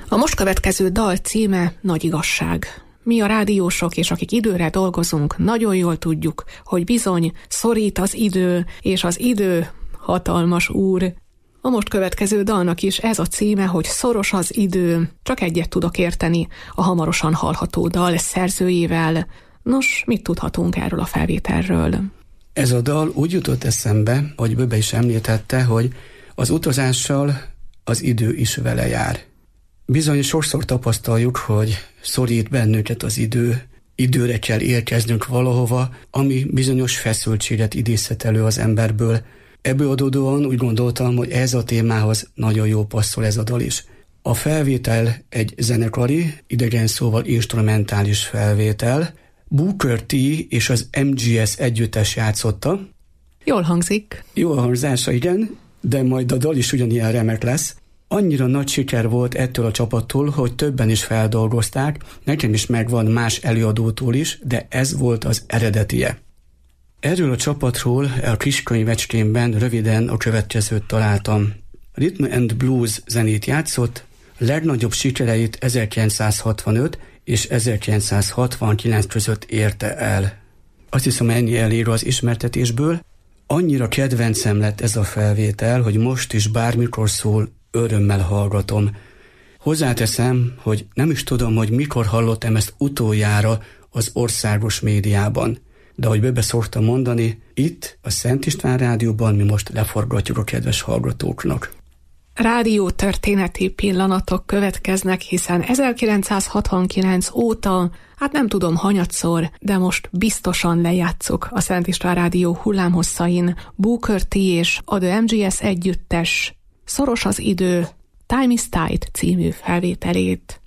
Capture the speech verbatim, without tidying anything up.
A most következő dal címe Nagy igazság. Mi a rádiósok és akik időre dolgozunk, nagyon jól tudjuk, hogy bizony szorít az idő, és az idő hatalmas úr. A most következő dalnak is ez a címe, hogy szoros az idő. Csak egyet tudok érteni a hamarosan hallható dal szerzőjével. Nos, mit tudhatunk erről a felvételről? Ez a dal úgy jutott eszembe, hogy Böbe is említette, hogy az utazással az idő is vele jár. Bizony sokszor tapasztaljuk, hogy szorít bennünket az idő, időre kell érkeznünk valahova, ami bizonyos feszültséget idézhet elő az emberből. Ebből adódóan úgy gondoltam, hogy ez a témához nagyon jó passzol ez a dal is. A felvétel egy zenekari, idegen szóval instrumentális felvétel. Booker T és az em gé es együttes játszotta. Jól hangzik. Jó a hangzása, igen, de majd a dal is ugyanilyen remek lesz. Annyira nagy siker volt ettől a csapattól, hogy többen is feldolgozták, nekem is megvan más előadótól is, de ez volt az eredetie. Erről a csapatról a kiskönyvecskémben röviden a következőt találtam. Rhythm and Blues zenét játszott, legnagyobb sikereit ezerkilencszázhatvanöt és ezerkilencszázhatvankilenc között érte el. Azt hiszem, ennyi elég az ismertetésből. Annyira kedvencem lett ez a felvétel, hogy most is bármikor szól, örömmel hallgatom. Hozzáteszem, hogy nem is tudom, hogy mikor hallottam ezt utoljára az országos médiában. De ahogy Böbe szokta mondani, itt a Szent István Rádióban mi most leforgatjuk a kedves hallgatóknak. Rádió történeti pillanatok következnek, hiszen ezerkilencszázhatvankilenc óta, hát nem tudom hanyatszor, de most biztosan lejátszuk a Szent István Rádió hullámhosszain Booker T és a The em gé es együttes Szoros az idő, Time is Tight című felvételét.